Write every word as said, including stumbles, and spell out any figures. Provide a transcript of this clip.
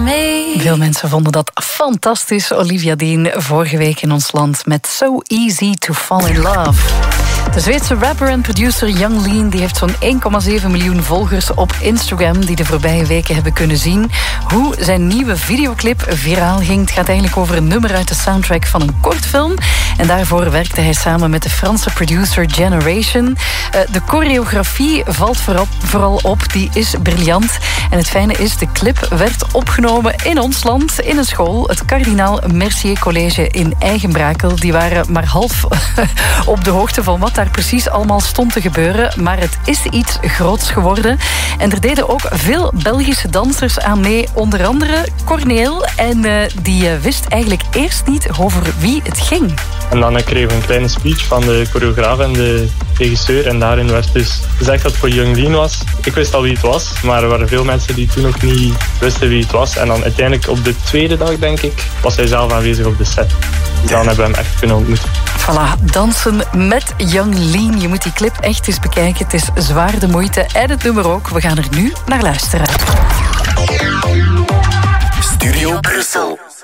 me. Veel mensen vonden dat fantastisch. Olivia Dean vorige week in ons land met So Easy to Fall in Love. De Zweedse rapper en producer Young Lean die heeft zo'n één komma zeven miljoen volgers op Instagram die de voorbije weken hebben kunnen zien hoe zijn nieuwe videoclip viraal ging. Het gaat eigenlijk over een nummer uit de soundtrack van een kortfilm. En daarvoor werkte hij samen met de Franse producer Generation. De choreografie valt voorop, vooral op, die is briljant. En het fijne is, de clip werd opgenomen in ons land, in een school, het Kardinaal Mercier College in Eigenbrakel. Die waren maar half op de hoogte van wat daar precies allemaal stond te gebeuren. Maar het is iets groots geworden. En er deden ook veel Belgische dansers aan mee. Onder andere Corneel. En uh, die uh, wist eigenlijk eerst niet over wie het ging. En dan kregen we een kleine speech van de choreograaf en de regisseur. En daarin werd dus gezegd dat het voor Young Lean was. Ik wist al wie het was, maar er waren veel mensen die toen nog niet wisten wie het was. En dan uiteindelijk op de tweede dag, denk ik, was hij zelf aanwezig op de set. Dus dan hebben we hem echt kunnen ontmoeten. Voilà, dansen met Young Lean. Je moet die clip echt eens bekijken. Het is zwaar de moeite. En het nummer ook. We gaan er nu naar luisteren. Studio Brussel.